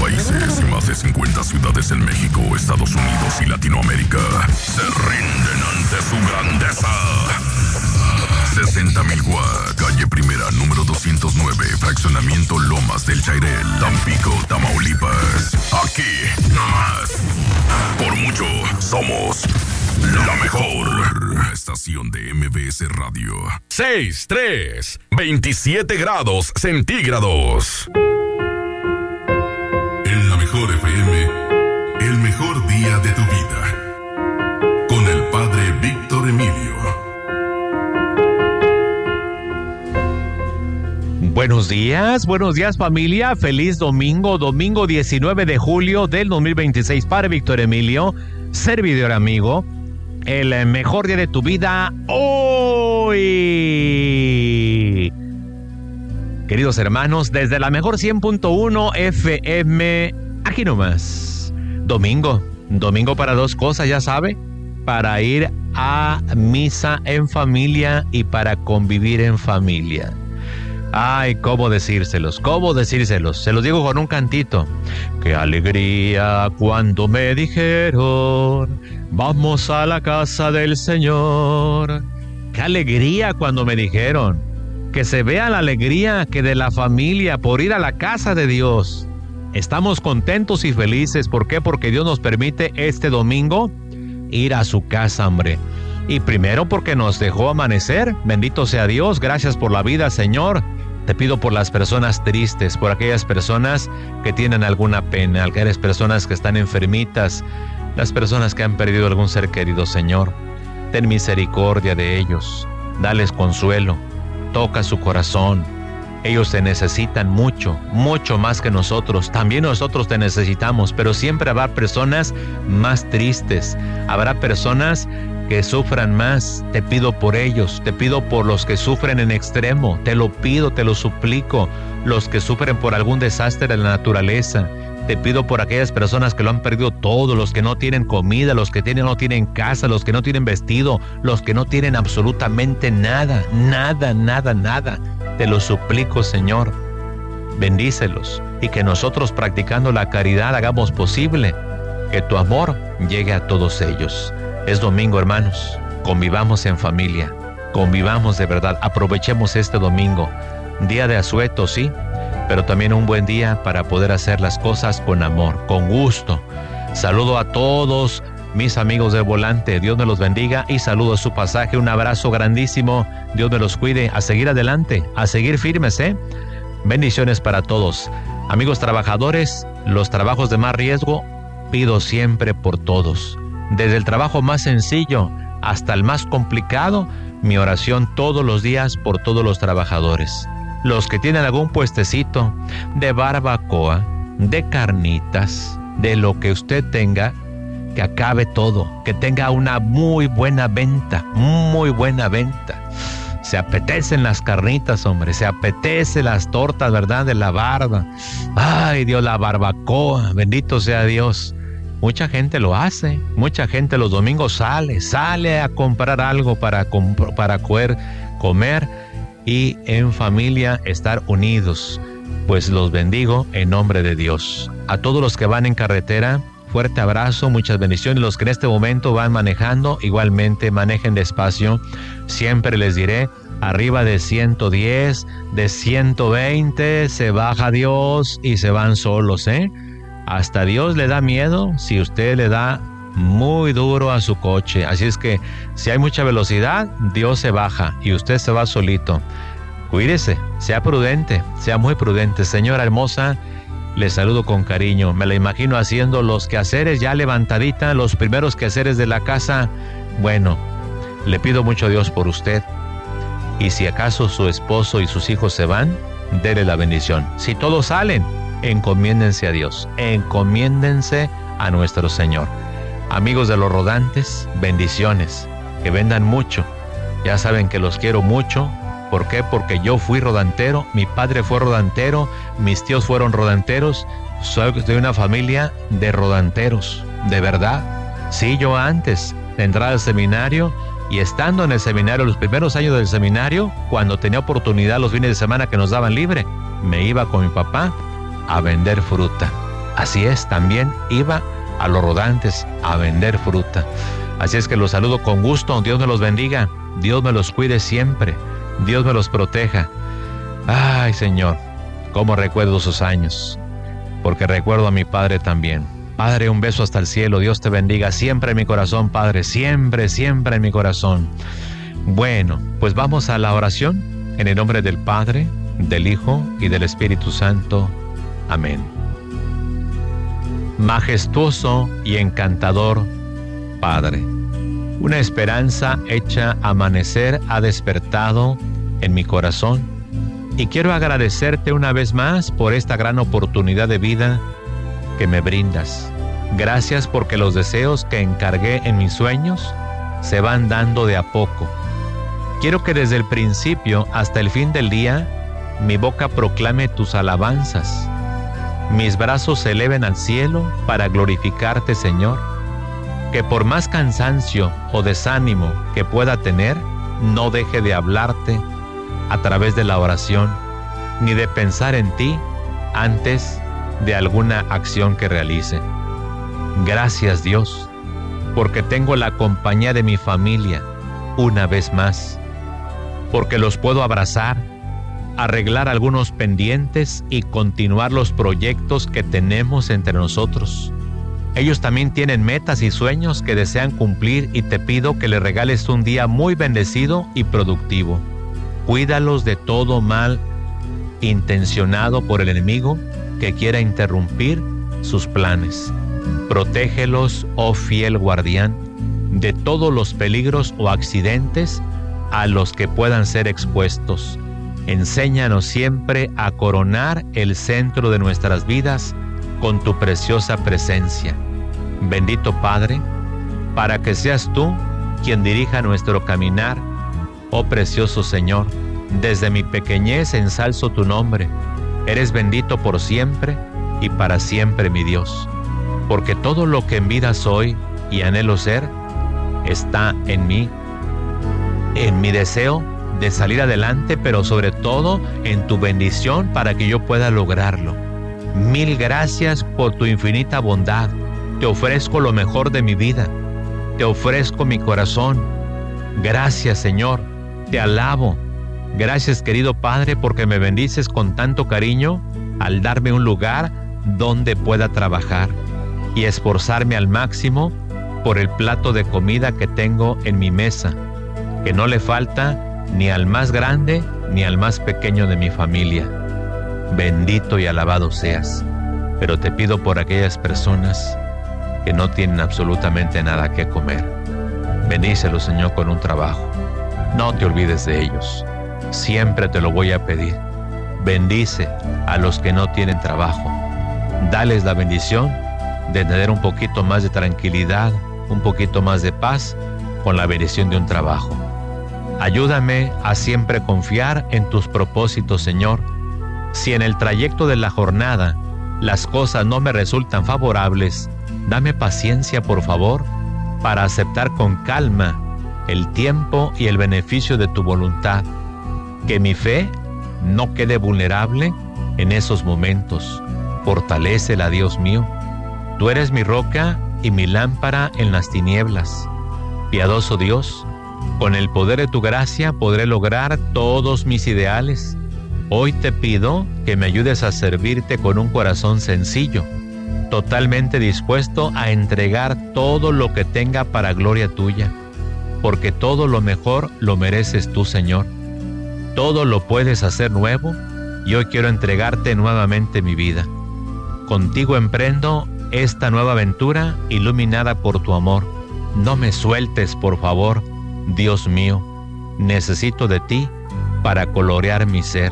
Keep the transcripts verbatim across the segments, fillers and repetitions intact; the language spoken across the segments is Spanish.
países y más de cincuenta ciudades en México, Estados Unidos y Latinoamérica se rinden ante su grandeza. sesenta mil Watts, calle Primera, número doscientos nueve, fraccionamiento Lomas del Chairel, Tampico, Tamaulipas. Aquí, nomás. Por mucho, somos la mejor estación de M B S Radio. seis tres, veintisiete grados centígrados. En la mejor F M, el mejor día de tu vida. Con el padre Víctor Emilio. Buenos días, buenos días familia, feliz domingo, domingo diecinueve de julio del dos mil veintiséis para Víctor Emilio, servidor amigo, el mejor día de tu vida hoy. Queridos hermanos, desde la mejor cien punto uno F M, aquí nomás, domingo, domingo para dos cosas, ya sabe, para ir a misa en familia y para convivir en familia. Ay, cómo decírselos, cómo decírselos. Se los digo con un cantito. Qué alegría cuando me dijeron, vamos a la casa del Señor. Qué alegría cuando me dijeron. Que se vea la alegría que de la familia por ir a la casa de Dios. Estamos contentos y felices. ¿Por qué? Porque Dios nos permite este domingo ir a su casa, hombre. Y primero porque nos dejó amanecer. Bendito sea Dios. Gracias por la vida, Señor. Te pido por las personas tristes, por aquellas personas que tienen alguna pena, aquellas personas que están enfermitas, las personas que han perdido algún ser querido, Señor. Ten misericordia de ellos, dales consuelo, toca su corazón. Ellos te necesitan mucho, mucho más que nosotros. También nosotros te necesitamos, pero siempre habrá personas más tristes, habrá personas que sufran más. Te pido por ellos, te pido por los que sufren en extremo, te lo pido, te lo suplico, los que sufren por algún desastre de la naturaleza. Te pido por aquellas personas que lo han perdido todo, los que no tienen comida, los que tienen, no tienen casa, los que no tienen vestido, los que no tienen absolutamente nada, nada, nada, nada. Te lo suplico, Señor, bendícelos y que nosotros, practicando la caridad, hagamos posible que tu amor llegue a todos ellos. Es domingo, hermanos, convivamos en familia, convivamos de verdad, aprovechemos este domingo, día de asueto, sí, pero también un buen día para poder hacer las cosas con amor, con gusto. Saludo a todos mis amigos del volante, Dios me los bendiga y saludo a su pasaje, un abrazo grandísimo, Dios me los cuide, a seguir adelante, a seguir firmes, ¿eh? Bendiciones para todos. Amigos trabajadores, los trabajos de más riesgo, pido siempre por todos. Desde el trabajo más sencillo hasta el más complicado, mi oración todos los días por todos los trabajadores. Los que tienen algún puestecito de barbacoa, de carnitas, de lo que usted tenga, que acabe todo, que tenga una muy buena venta, muy buena venta. Se apetecen las carnitas, hombre, se apetecen las tortas, ¿verdad? De la barba. Ay, Dios, la barbacoa, bendito sea Dios. Mucha gente lo hace, mucha gente los domingos sale, sale a comprar algo para, comp- para poder comer y en familia estar unidos. Pues los bendigo en nombre de Dios. A todos los que van en carretera, fuerte abrazo, muchas bendiciones. Los que en este momento van manejando, igualmente manejen despacio. Siempre les diré, arriba de ciento diez, de ciento veinte, se baja Dios y se van solos, ¿eh? Hasta Dios le da miedo si usted le da muy duro a su coche. Así es que si hay mucha velocidad, Dios se baja y usted se va solito. Cuídese, sea prudente, sea muy prudente. Señora hermosa, le saludo con cariño. Me la imagino haciendo los quehaceres ya levantadita, los primeros quehaceres de la casa. Bueno, le pido mucho a Dios por usted. Y si acaso su esposo y sus hijos se van, dele la bendición. Si todos salen, encomiéndense a Dios, encomiéndense a nuestro Señor. Amigos de los rodantes, bendiciones, que vendan mucho. Ya saben que los quiero mucho. ¿Por qué? Porque yo fui rodantero, mi padre fue rodantero, mis tíos fueron rodanteros. Soy de una familia de rodanteros, de verdad. Sí, yo antes de entrar al seminario y estando en el seminario, los primeros años del seminario, cuando tenía oportunidad los fines de semana que nos daban libre, me iba con mi papá a vender fruta. Así es, también iba a los rodantes a vender fruta. Así es que los saludo con gusto. Dios me los bendiga. Dios me los cuide siempre. Dios me los proteja. Ay, Señor, cómo recuerdo esos años, porque recuerdo a mi padre también. Padre, un beso hasta el cielo. Dios te bendiga siempre en mi corazón, Padre. Siempre, siempre en mi corazón. Bueno, pues vamos a la oración. En el nombre del Padre, del Hijo y del Espíritu Santo. Amén. Majestuoso y encantador Padre, una esperanza hecha amanecer ha despertado en mi corazón y quiero agradecerte una vez más por esta gran oportunidad de vida que me brindas. Gracias porque los deseos que encargué en mis sueños se van dando de a poco. Quiero que desde el principio hasta el fin del día mi boca proclame tus alabanzas. Mis brazos se eleven al cielo para glorificarte, Señor. Que por más cansancio o desánimo que pueda tener, no deje de hablarte a través de la oración, ni de pensar en ti antes de alguna acción que realice. Gracias, Dios, porque tengo la compañía de mi familia una vez más, porque los puedo abrazar, arreglar algunos pendientes y continuar los proyectos que tenemos entre nosotros. Ellos también tienen metas y sueños que desean cumplir y te pido que les regales un día muy bendecido y productivo. Cuídalos de todo mal intencionado por el enemigo que quiera interrumpir sus planes. Protégelos, oh fiel guardián, de todos los peligros o accidentes a los que puedan ser expuestos. Enséñanos siempre a coronar el centro de nuestras vidas con tu preciosa presencia. Bendito Padre, para que seas tú quien dirija nuestro caminar, oh precioso Señor, desde mi pequeñez ensalzo tu nombre. Eres bendito por siempre y para siempre, mi Dios, porque todo lo que en vida soy y anhelo ser está en mí, en mi deseo de salir adelante, pero sobre todo en tu bendición para que yo pueda lograrlo. Mil gracias por tu infinita bondad. Te ofrezco lo mejor de mi vida. Te ofrezco mi corazón. Gracias, Señor. Te alabo. Gracias, querido Padre, porque me bendices con tanto cariño al darme un lugar donde pueda trabajar y esforzarme al máximo por el plato de comida que tengo en mi mesa, que no le falta ni al más grande ni al más pequeño de mi familia. Bendito y alabado seas, pero te pido por aquellas personas que no tienen absolutamente nada que comer. Bendícelos, Señor, con un trabajo. No te olvides de ellos. Siempre te lo voy a pedir. Bendice a los que no tienen trabajo. Dales la bendición de tener un poquito más de tranquilidad, un poquito más de paz con la bendición de un trabajo. Ayúdame a siempre confiar en tus propósitos, Señor. Si en el trayecto de la jornada las cosas no me resultan favorables, dame paciencia, por favor, para aceptar con calma el tiempo y el beneficio de tu voluntad. Que mi fe no quede vulnerable en esos momentos. Fortalécela, Dios mío. Tú eres mi roca y mi lámpara en las tinieblas. Piadoso Dios, con el poder de tu gracia podré lograr todos mis ideales. Hoy te pido que me ayudes a servirte con un corazón sencillo, totalmente dispuesto a entregar todo lo que tenga para gloria tuya, porque todo lo mejor lo mereces tú, Señor. Todo lo puedes hacer nuevo y hoy quiero entregarte nuevamente mi vida. Contigo emprendo esta nueva aventura iluminada por tu amor. No me sueltes, por favor, Dios mío. Necesito de ti para colorear mi ser.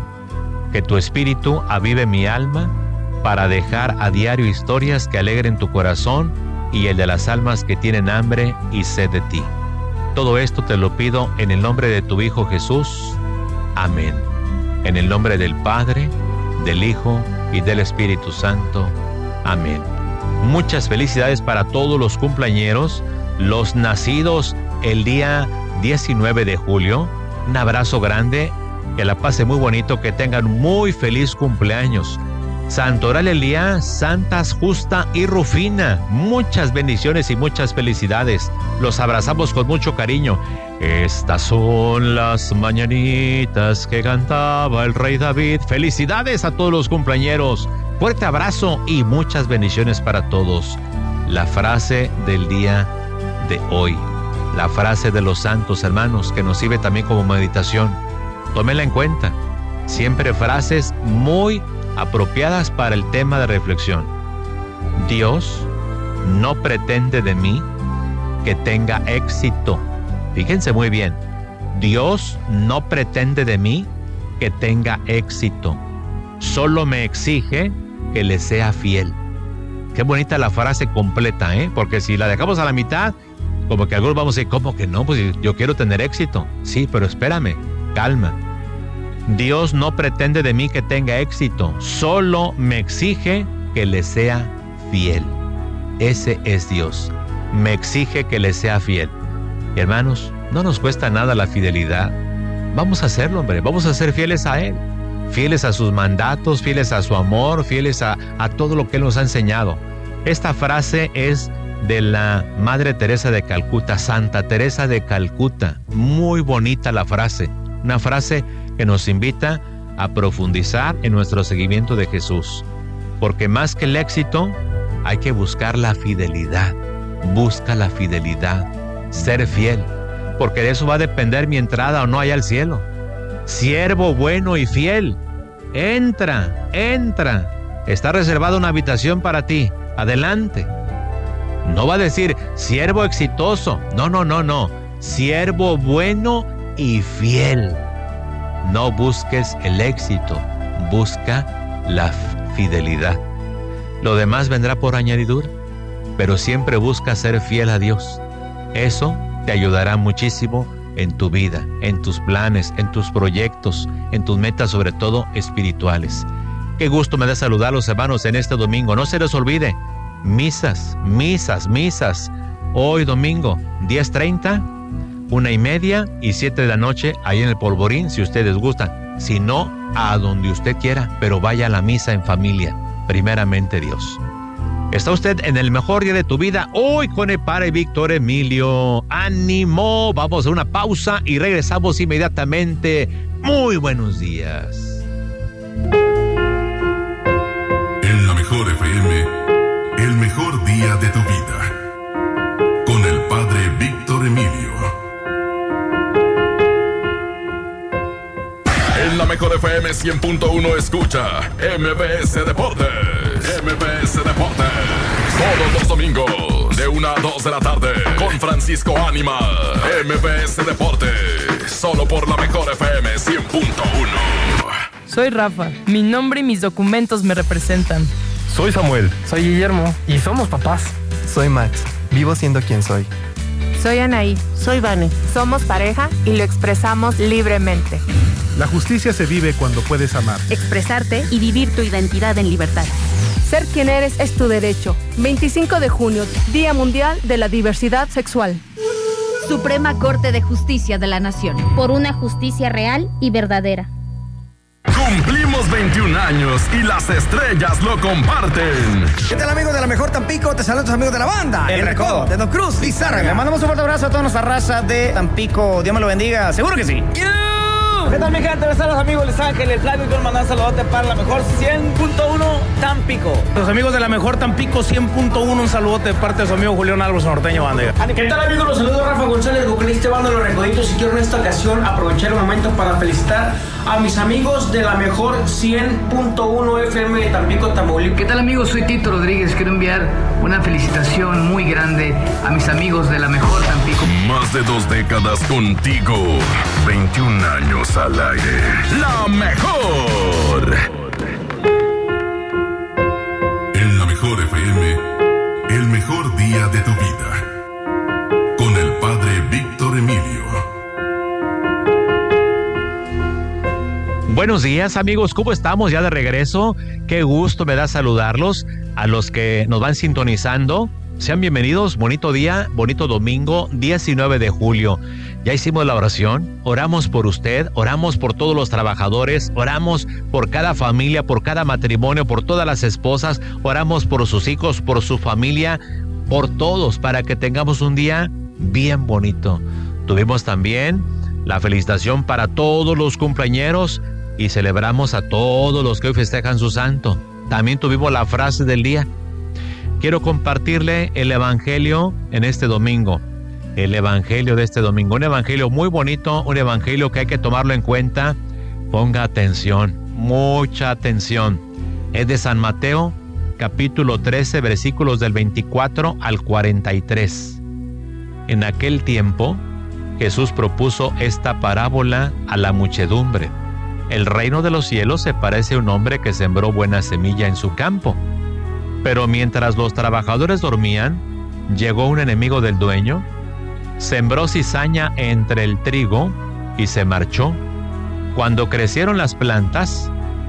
Que tu espíritu avive mi alma para dejar a diario historias que alegren tu corazón y el de las almas que tienen hambre y sed de ti. Todo esto te lo pido en el nombre de tu Hijo Jesús. Amén. En el nombre del Padre, del Hijo y del Espíritu Santo. Amén. Muchas felicidades para todos los cumpleañeros, los nacidos el día diecinueve de julio. Un abrazo grande, que la pase muy bonito, que tengan muy feliz cumpleaños. Santo Oral Elías, Santas Justa y Rufina. Muchas bendiciones y muchas felicidades. Los abrazamos con mucho cariño. Estas son las mañanitas que cantaba el rey David. Felicidades a todos los cumpleañeros. Fuerte abrazo y muchas bendiciones para todos. La frase del día de hoy. La frase de los santos, hermanos, que nos sirve también como meditación. Tómenla en cuenta. Siempre frases muy apropiadas para el tema de reflexión. Dios no pretende de mí que tenga éxito. Fíjense muy bien. Dios no pretende de mí que tenga éxito. Solo me exige que le sea fiel. Qué bonita la frase completa, ¿eh? Porque si la dejamos a la mitad, como que algunos vamos a decir, ¿cómo que no? Pues yo quiero tener éxito. Sí, pero espérame, calma. Dios no pretende de mí que tenga éxito, solo me exige que le sea fiel. Ese es Dios. Me exige que le sea fiel. Y hermanos, no nos cuesta nada la fidelidad. Vamos a hacerlo, hombre. Vamos a ser fieles a Él. Fieles a sus mandatos, fieles a su amor, fieles a, a todo lo que Él nos ha enseñado. Esta frase es de la Madre Teresa de Calcuta, Santa Teresa de Calcuta. Muy bonita la frase. Una frase que nos invita a profundizar en nuestro seguimiento de Jesús. Porque más que el éxito, hay que buscar la fidelidad. Busca la fidelidad. Ser fiel. Porque de eso va a depender mi entrada o no allá al cielo. Siervo bueno y fiel. Entra, entra. Está reservada una habitación para ti. Adelante. No va a decir siervo exitoso. No, no, no, no. Siervo bueno y fiel. No busques el éxito, busca la fidelidad. Lo demás vendrá por añadidura, pero siempre busca ser fiel a Dios. Eso te ayudará muchísimo en tu vida, en tus planes, en tus proyectos, en tus metas, sobre todo espirituales. Qué gusto me da saludar a los hermanos en este domingo. No se les olvide, misas, misas, misas. Hoy domingo, diez treinta. Una y media y siete de la noche ahí en el Polvorín, si ustedes gustan. Si no, a donde usted quiera, pero vaya a la misa en familia. Primeramente Dios. Está usted en el mejor día de tu vida hoy con el Padre Víctor Emilio. ¡Ánimo! Vamos a una pausa y regresamos inmediatamente. Muy buenos días. En la mejor F M, el mejor día de tu vida. Con el Padre Víctor Emilio. En la mejor F M cien punto uno escucha M B S Deportes. M B S Deportes. Todos los domingos de una a dos de la tarde con Francisco Ánima. M B S Deportes. Solo por la mejor F M cien punto uno. Soy Rafa. Mi nombre y mis documentos me representan. Soy Samuel. Soy Guillermo. Y somos papás. Soy Max. Vivo siendo quien soy. Soy Anaí. Soy Vane. Somos pareja y lo expresamos libremente. La justicia se vive cuando puedes amar. Expresarte y vivir tu identidad en libertad. Ser quien eres es tu derecho. veinticinco de junio, Día Mundial de la Diversidad Sexual. Suprema Corte de Justicia de la Nación. Por una justicia real y verdadera. Cumplimos veintiún años y las estrellas lo comparten. ¿Qué tal, amigos de la mejor Tampico? Te saludo a tus amigos de la banda El, El Recodo, de Don Cruz, Lizárraga. Le mandamos un fuerte abrazo a toda nuestra raza de Tampico. Dios me lo bendiga, seguro que sí. ¿Qué tal, mi gente? Les saludos, amigos Los Ángeles. Flavio, quiero mandar un saludote para la mejor cien punto uno Tampico. Los amigos de la mejor Tampico cien punto uno, un saludote de parte de su amigo Julián Álvarez Norteño Banda. ¿Qué tal, amigos? Los saludos Rafa González, vocalista Banda Los Recoditos, y quiero en esta ocasión aprovechar el momento para felicitar a mis amigos de la mejor cien punto uno F M de Tampico, Tamaulipas. ¿Qué tal, amigos? Soy Tito Rodríguez. Quiero enviar una felicitación muy grande a mis amigos de la mejor Tampico. Más de dos décadas contigo. veintiún años al aire. La mejor. En la mejor F M, el mejor día de tu vida. Con el Padre Víctor Emilio. Buenos días, amigos, ¿cómo estamos? Ya de regreso. Qué gusto me da saludarlos. A los que nos van sintonizando, sean bienvenidos. Bonito día, bonito domingo, diecinueve de julio. Ya hicimos la oración, oramos por usted, oramos por todos los trabajadores, oramos por cada familia, por cada matrimonio, por todas las esposas, oramos por sus hijos, por su familia, por todos, para que tengamos un día bien bonito. Tuvimos también la felicitación para todos los cumpleañeros y celebramos a todos los que hoy festejan su santo. También tuvimos la frase del día. Quiero compartirle el evangelio en este domingo. El evangelio de este domingo, un evangelio muy bonito, un evangelio que hay que tomarlo en cuenta. Ponga atención, mucha atención. Es de San Mateo, capítulo trece, versículos del veinticuatro al cuarenta y tres. En aquel tiempo, Jesús propuso esta parábola a la muchedumbre. El reino de los cielos se parece a un hombre que sembró buena semilla en su campo. Pero mientras los trabajadores dormían, llegó un enemigo del dueño, sembró cizaña entre el trigo y se marchó. Cuando crecieron las plantas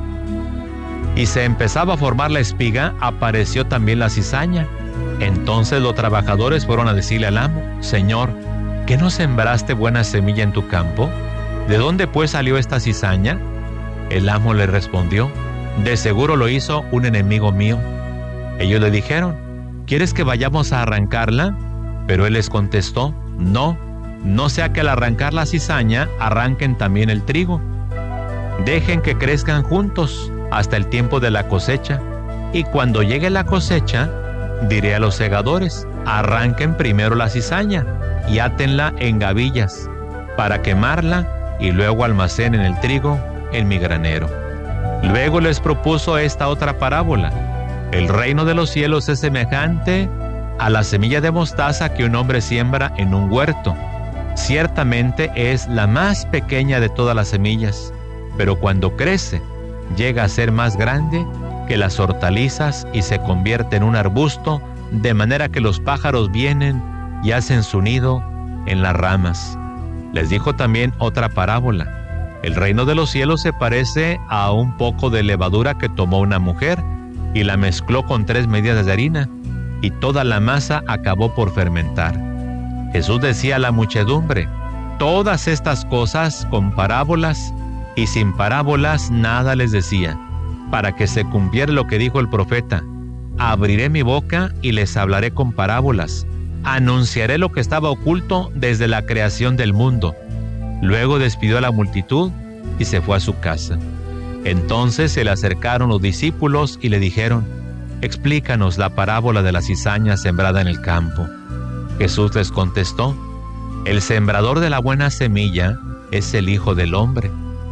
y se empezaba a formar la espiga, apareció también la cizaña. Entonces los trabajadores fueron a decirle al amo: Señor, ¿qué no sembraste buena semilla en tu campo? ¿De dónde pues salió esta cizaña? El amo le respondió: de seguro lo hizo un enemigo mío. Ellos le dijeron: ¿quieres que vayamos a arrancarla? Pero él les contestó: no, no sea que al arrancar la cizaña arranquen también el trigo. Dejen que crezcan juntos hasta el tiempo de la cosecha, y cuando llegue la cosecha, diré a los segadores: arranquen primero la cizaña y átenla en gavillas para quemarla, y luego almacenen el trigo en mi granero. Luego les propuso esta otra parábola: el reino de los cielos es semejante a la semilla de mostaza que un hombre siembra en un huerto. Ciertamente es la más pequeña de todas las semillas, pero cuando crece, llega a ser más grande que las hortalizas y se convierte en un arbusto, de manera que los pájaros vienen y hacen su nido en las ramas. Les dijo también otra parábola: el reino de los cielos se parece a un poco de levadura que tomó una mujer y la mezcló con tres medidas de harina, y toda la masa acabó por fermentar. Jesús decía a la muchedumbre: todas estas cosas con parábolas, y sin parábolas nada les decía, para que se cumpliera lo que dijo el profeta: abriré mi boca y les hablaré con parábolas, anunciaré lo que estaba oculto desde la creación del mundo. Luego despidió a la multitud y se fue a su casa. Entonces se le acercaron los discípulos y le dijeron: explícanos la parábola de la cizaña sembrada en el campo. Jesús les contestó: el sembrador de la buena semilla es el Hijo del Hombre.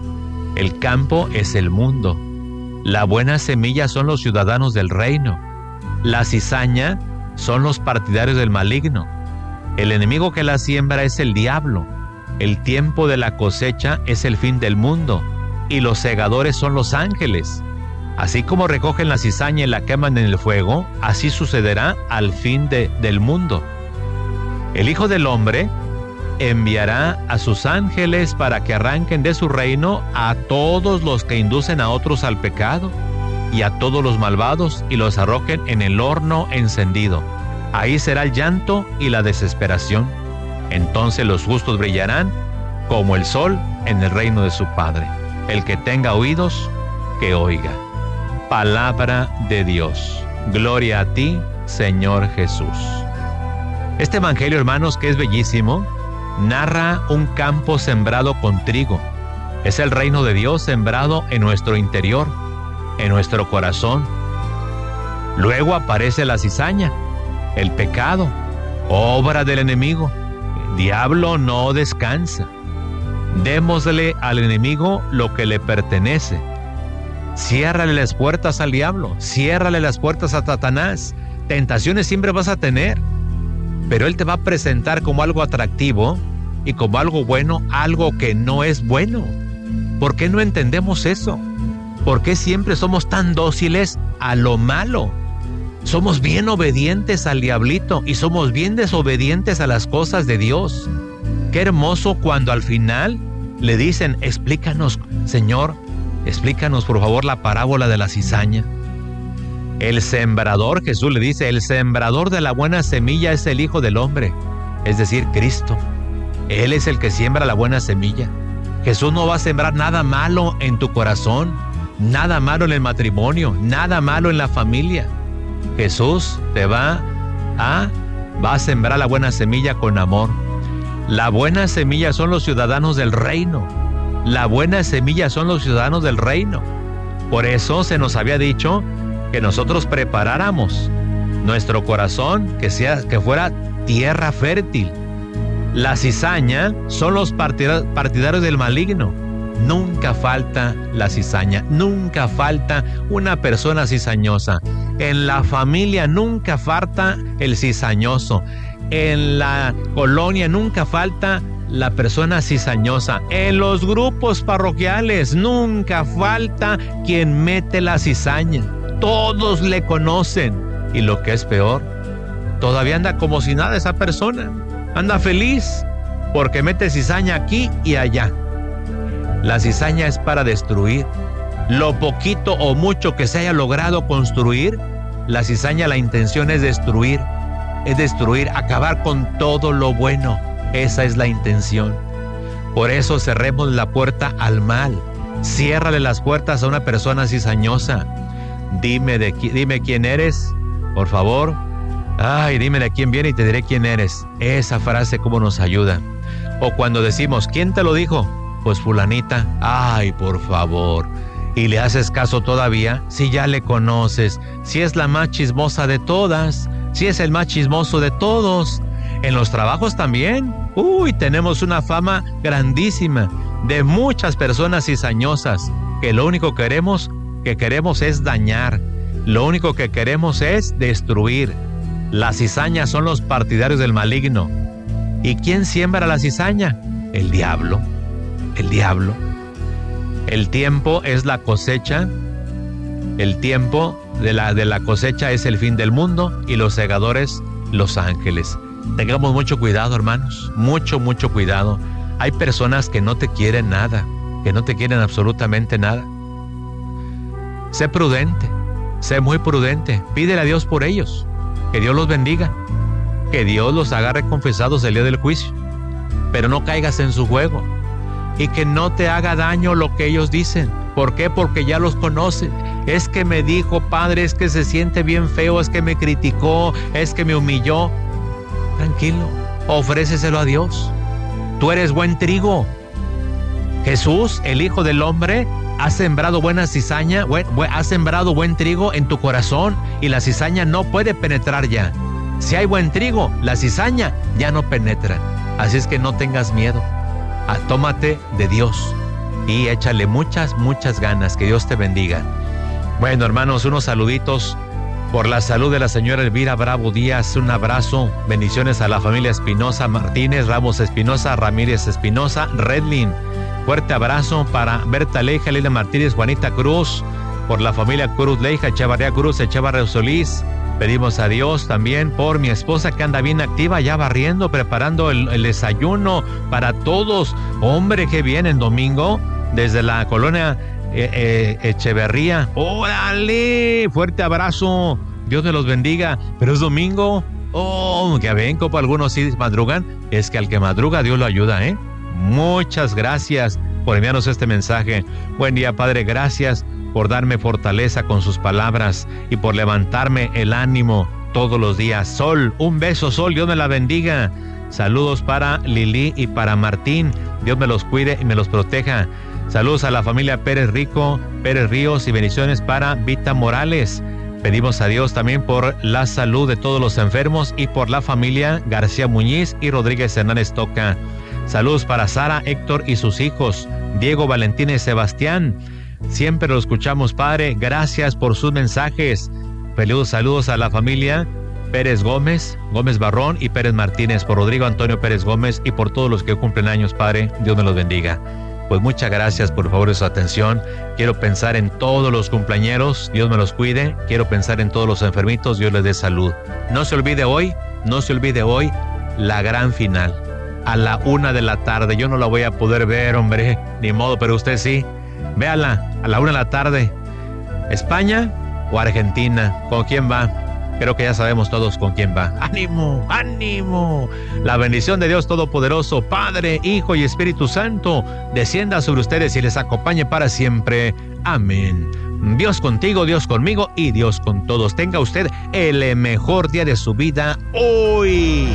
El campo es el mundo. La buena semilla son los ciudadanos del reino. La cizaña son los partidarios del maligno. El enemigo que la siembra es el diablo. El tiempo de la cosecha es el fin del mundo, y los segadores son los ángeles. Así como recogen la cizaña y la queman en el fuego, así sucederá al fin de, del mundo. El Hijo del Hombre enviará a sus ángeles para que arranquen de su reino a todos los que inducen a otros al pecado y a todos los malvados, y los arrojen en el horno encendido. Ahí será el llanto y la desesperación. Entonces los justos brillarán como el sol en el reino de su Padre. El que tenga oídos, que oiga. Palabra de Dios. Gloria a ti, Señor Jesús. Este evangelio, hermanos, que es bellísimo, narra un campo sembrado con trigo. Es el reino de Dios sembrado en nuestro interior, en nuestro corazón. Luego aparece la cizaña, el pecado, obra del enemigo. El diablo no descansa. Démosle al enemigo lo que le pertenece. Ciérrale las puertas al diablo, ciérrale las puertas a Satanás. Tentaciones siempre vas a tener, pero él te va a presentar como algo atractivo y como algo bueno, algo que no es bueno. ¿Por qué no entendemos eso? ¿Por qué siempre somos tan dóciles a lo malo? Somos bien obedientes al diablito y somos bien desobedientes a las cosas de Dios. Qué hermoso cuando al final le dicen: explícanos, Señor, explícanos por favor la parábola de la cizaña. El sembrador, Jesús le dice, el sembrador de la buena semilla es el Hijo del Hombre, es decir, Cristo. Él es el que siembra la buena semilla. Jesús no va a sembrar nada malo en tu corazón, nada malo en el matrimonio, nada malo en la familia. Jesús te va a, va a sembrar la buena semilla con amor. La buena semilla son los ciudadanos del reino. La buena semilla son los ciudadanos del reino. Por eso se nos había dicho que nosotros preparáramos nuestro corazón, que sea, que fuera tierra fértil. La cizaña son los partidarios del maligno. Nunca falta la cizaña, nunca falta una persona cizañosa. En la familia nunca falta el cizañoso. En la colonia nunca falta la persona cizañosa. En los grupos parroquiales nunca falta quien mete la cizaña. Todos le conocen. Y lo que es peor, todavía anda como si nada esa persona. Anda feliz porque mete cizaña aquí y allá. La cizaña es para destruir. Lo poquito o mucho que se haya logrado construir, la cizaña, la intención es destruir. Es destruir, acabar con todo lo bueno. Esa es la intención. Por eso cerremos la puerta al mal. Ciérrale las puertas a una persona cizañosa. Dime, de, dime quién eres, por favor. Ay, dime de quién viene y te diré quién eres. Esa frase cómo nos ayuda. O cuando decimos, ¿quién te lo dijo? Pues fulanita. Ay, por favor. Y le haces caso todavía si ya le conoces, si es la más chismosa de todas, si es el más chismoso de todos. En los trabajos también. Uy, tenemos una fama grandísima de muchas personas cizañosas que lo único que queremos, que queremos es dañar. Lo único que queremos es destruir. Las cizañas son los partidarios del maligno. ¿Y quién siembra la cizaña? El diablo. El diablo. El tiempo es la cosecha. El tiempo de la, de la cosecha es el fin del mundo y los segadores, los ángeles. Tengamos mucho cuidado, hermanos. Mucho, mucho cuidado. Hay personas que no te quieren nada, que no te quieren absolutamente nada. Sé prudente. Sé muy prudente. Pídele a Dios por ellos. Que Dios los bendiga. Que Dios los agarre confesados el día del juicio. Pero no caigas en su juego. Y que no te haga daño lo que ellos dicen. ¿Por qué? Porque ya los conoces. Es que me dijo, padre, es que se siente bien feo, es que me criticó, es que me humilló. Tranquilo, ofréceselo a Dios. Tú eres buen trigo. Jesús, el Hijo del Hombre, ha sembrado buena cizaña, ha sembrado buen trigo en tu corazón y la cizaña no puede penetrar ya. Si hay buen trigo, la cizaña ya no penetra. Así es que no tengas miedo. Ah, tómate de Dios y échale muchas, muchas ganas. Que Dios te bendiga. Bueno, hermanos, unos saluditos por la salud de la señora Elvira Bravo Díaz. Un abrazo, bendiciones a la familia Espinosa Martínez, Ramos Espinosa, Ramírez Espinosa, Redlin. Fuerte abrazo para Berta Leija, Lila Martínez, Juanita Cruz, por la familia Cruz Leija, Echevarría Cruz, Echevarría Solís. Pedimos a Dios también por mi esposa que anda bien activa, ya barriendo, preparando el, el desayuno para todos. Hombre, qué bien en domingo, desde la colonia eh, eh, Echeverría. ¡Órale! Fuerte abrazo. Dios me los bendiga. Pero es domingo. Oh, que ven, como algunos sí madrugan. Es que al que madruga, Dios lo ayuda, ¿eh? Muchas gracias por enviarnos este mensaje. Buen día, Padre. Gracias por darme fortaleza con sus palabras y por levantarme el ánimo todos los días. Sol, un beso, Sol. Dios me la bendiga. Saludos para Lili y para Martín. Dios me los cuide y me los proteja. Saludos a la familia Pérez Rico, Pérez Ríos y bendiciones para Vita Morales. Pedimos a Dios también por la salud de todos los enfermos y por la familia García Muñiz y Rodríguez Hernández Toca. Saludos para Sara, Héctor y sus hijos, Diego, Valentina y Sebastián. Siempre lo escuchamos, Padre. Gracias por sus mensajes. Feliz saludos a la familia Pérez Gómez, Gómez Barrón y Pérez Martínez, por Rodrigo Antonio Pérez Gómez y por todos los que cumplen años, Padre. Dios me los bendiga. Pues muchas gracias por favor de su atención. Quiero pensar en todos los cumpleañeros, Dios me los cuide. Quiero pensar en todos los enfermitos, Dios les dé salud. No se olvide hoy, no se olvide hoy la gran final. A la una de la tarde. Yo no la voy a poder ver, hombre, ni modo, pero usted sí. Véala, a la una de la tarde. ¿España o Argentina? ¿Con quién va? Creo que ya sabemos todos con quién va. ¡Ánimo! ¡Ánimo! La bendición de Dios Todopoderoso, Padre, Hijo y Espíritu Santo, descienda sobre ustedes y les acompañe para siempre. Amén. Dios contigo, Dios conmigo y Dios con todos. Tenga usted el mejor día de su vida hoy.